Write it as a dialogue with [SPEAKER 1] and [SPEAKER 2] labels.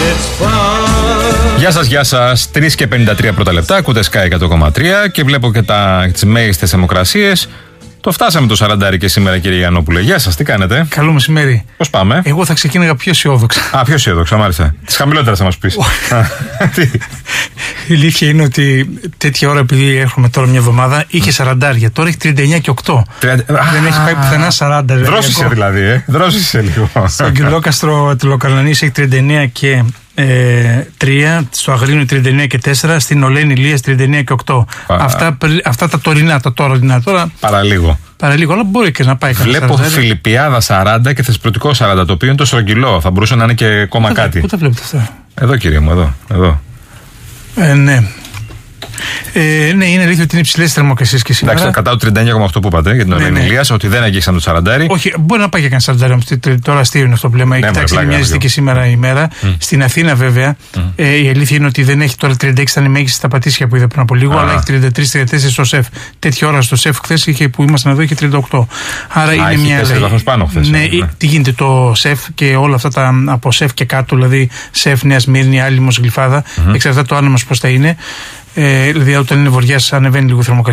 [SPEAKER 1] Γεια σας, γεια σας. 3 και 53 πρώτα λεπτά. Ακούτε Sky 100,3 και βλέπω και τις μέγιστες θερμοκρασίες. Το φτάσαμε το 40 και σήμερα, κύριε Γιαννόπουλε. Γεια σας, τι κάνετε?
[SPEAKER 2] Καλό μεσημέρι.
[SPEAKER 1] Πώς πάμε?
[SPEAKER 2] Εγώ θα ξεκίναγα πιο αισιόδοξα.
[SPEAKER 1] Πιο αισιόδοξα, μάλιστα. Τις χαμηλότερες θα μας πεις.
[SPEAKER 2] Η αλήθεια είναι ότι τέτοια ώρα, επειδή έχουμε τώρα μια εβδομάδα, είχε 40. Τώρα έχει 39 και 8. Δεν έχει πάει πουθενά 40.
[SPEAKER 1] Δρόσησε δηλαδή, δρόσησε λίγο.
[SPEAKER 2] Στον Κυλόκαστρο του Λοκαρνανής έχει 39 και 3, στο Αγρίνιο 39 και 4, στην Ολένη Ηλίας 39 και 8. Αυτά τα τωρινά, τα τωρινά τώρα.
[SPEAKER 1] Παραλίγο,
[SPEAKER 2] αλλά μπορεί και να πάει κανένα.
[SPEAKER 1] Βλέπω Φιλιππιάδα 40 και Θεσπρωτικό 40, το οποίο είναι το στρογγυλό. Θα μπορούσε να είναι και ακόμα κάτι.
[SPEAKER 2] Πού τα βλέπετε αυτά?
[SPEAKER 1] Εδώ, κύριε μου, εδώ.
[SPEAKER 2] Ναι. Ναι, είναι αλήθεια ότι είναι υψηλές θερμοκρασίες και σήμερα.
[SPEAKER 1] Εντάξει, κατά το 39,8 που είπατε για την Ολένη Ηλίας, ότι δεν αγγίξαν το 40.
[SPEAKER 2] Όχι, μπορεί να πάει και κανένα 40. Τώρα αστείο είναι αυτό που λέμε. Κοιτάξτε, είναι μια ζεστή και σήμερα ημέρα. Στην Αθήνα, βέβαια, η αλήθεια είναι ότι δεν έχει τώρα 36, ήταν η μέγιστη στα Πατήσια που είδα πριν από λίγο, αλλά έχει 33-34 στο ΣΕΦ. Τέτοια ώρα στο ΣΕΦ χθες που ήμασταν εδώ είχε 38. Άρα είναι μια. Ναι, τι γίνεται το ΣΕΦ και όλα αυτά τα από ΣΕΦ και κάτω, δηλαδή ΣΕΦ, Νέα Σμύρνη, Άλυμος, Γλυφάδα, εξαρτάται το άνεμος πώς θα είναι. Δηλαδή, όταν είναι βοριάς, ανεβαίνει λίγο θερμοκρασία.